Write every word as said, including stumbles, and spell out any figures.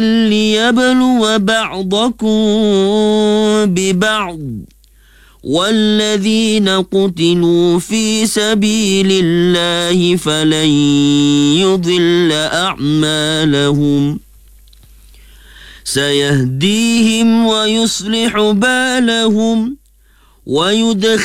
ليبلو بعضكم ببعض والذين قتلوا في سبيل الله فلن يضل أعمالهم سيهديهم ويصلح بالهم ويدخلهم